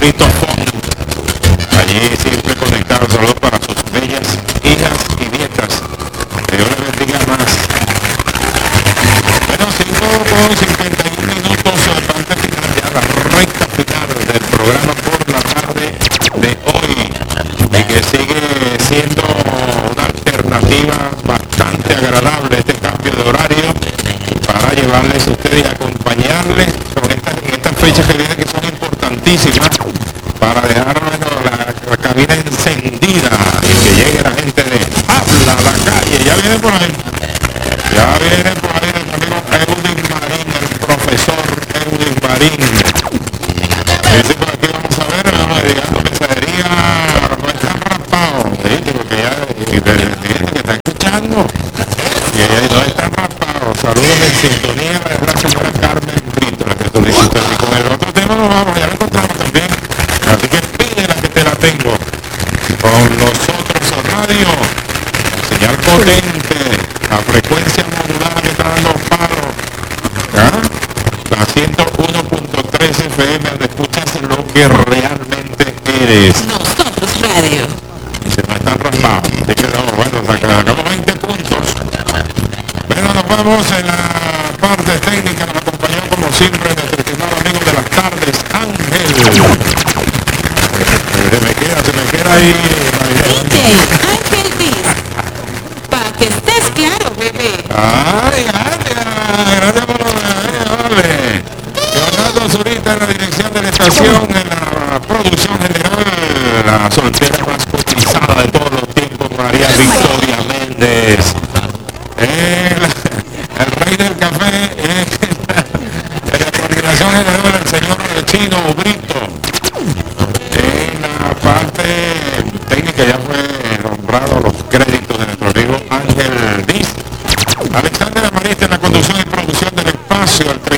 Pablito Font. Allí siempre conectados. Saludos para sus bellas hijas y nietas. Que Dios les bendiga más. Bueno, 5:51 minutos, la parte final, ya la recta final del programa por la tarde de hoy, y que sigue siendo una alternativa bastante agradable este cambio de horario para llevarles a ustedes y acompañarles en estas fechas que vienen, que son importantísimas para dejar la cabina encendida y que llegue la gente de Habla a la calle. Ya viene por ahí. Ya viene por ahí el amigo Eudin Marín, el profesor Eudin Marín. Dice por aquí, vamos a ver, vamos llegando mensajería, no están rapados. Dice, porque ya, que está escuchando. Y ella no están rapados. Saludos en sintonía de la señora Carmen Brito, la que solicitó. Y con el otro tema nos vamos, ya lo encontramos también. Así que pídela que te la tengo. Con nosotros radio, señal potente, la frecuencia modulada que está dando palos, ¿ah? La 101.3 FM, donde escuchas lo que realmente eres. Nosotros radio. Y se me están raspando. Así que no, bueno, sacamos 20 puntos. Bueno, nos vamos en la parte técnica. Nos acompañó como siempre nuestro estimado amigo de las tardes, Ángel. Se me queda ahí. DJ Ángel Díaz. Para que estés claro, bebé. Ay, gracias por lo vale. Leonardo Zurita en la dirección de la estación, en la producción general, la soltera más cotizada de todos los tiempos, María Victoria Méndez. El rey del café, en la coordinación general, el señor Chino Brito. En la parte técnica ya fue nombrado los créditos de nuestro amigo Ángel Díaz. Alexander Amarista en la conducción y producción del espacio, al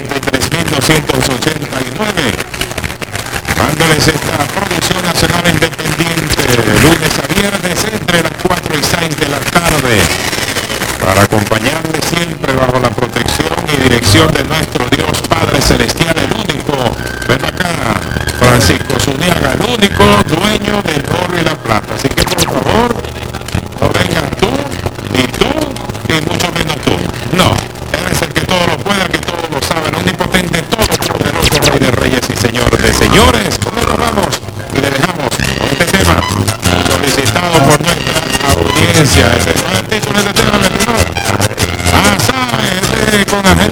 33.289. Dándoles esta producción nacional independiente, de lunes a viernes, entre las 4 y 6 de la tarde, para acompañarles siempre bajo la protección y dirección de nuestro Dios Padre Celestial, el único, ven acá, Francisco Zuniaga, el único dueño del oro y la plata. Así que por favor, no vengas tú, y mucho menos tú. No, él es el que todo lo puede, el que todo lo sabe, el omnipotente, todopoderoso, Rey de Reyes y Señor de Señores. ¿Cómo nos vamos? Y le dejamos con este tema solicitado por nuestra audiencia. Ese no es el título de este tema, ¿verdad? Ah, ¿sabes? Con Ángel